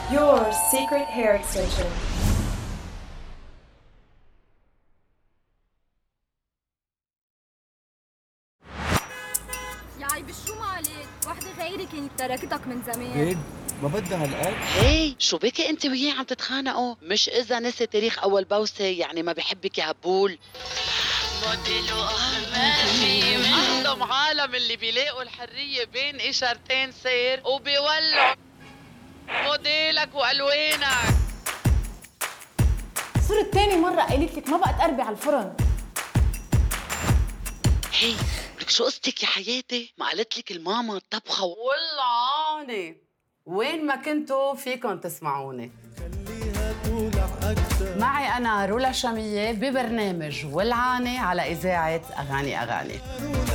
Your secret hair extension. يا عيب شو مالك؟ وحدة غيري كانت تركتك من زمان. بيد ما بدها هالقد. هي شو بكي انت وياه عم تتخانقوا؟ مش اذا نسي تاريخ اول بوسه يعني ما بحبك يا هبول. موديلو ما في منهم عالم اللي بيلاقوا الحريه بين اشارتين سير وبيولعوا موديلك والوانك. صرت تاني مرة قايلت لك ما بقى تقربي على الفرن. هي لك شو قصتك يا حياتي؟ ما قالت لك الماما الطبخه والله وين ما كنتوا فيكن تسمعوني. معي أنا رولا شامية ببرنامج ولعانة على إذاعة أغاني.